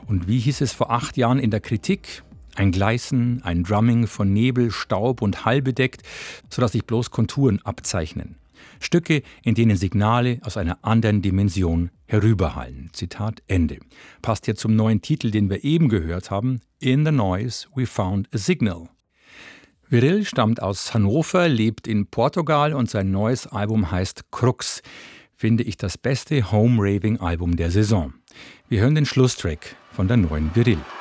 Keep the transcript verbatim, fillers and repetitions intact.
Und wie hieß es vor acht Jahren in der Kritik? Ein Gleißen, ein Drumming von Nebel, Staub und Hall bedeckt, sodass sich bloß Konturen abzeichnen. Stücke, in denen Signale aus einer anderen Dimension herüberhallen. Zitat Ende. Passt ja zum neuen Titel, den wir eben gehört haben. In the Noise we found a signal. Viril stammt aus Hannover, lebt in Portugal und sein neues Album heißt Crux. Finde ich das beste Home-Raving-Album der Saison. Wir hören den Schlusstrack von der neuen Viril.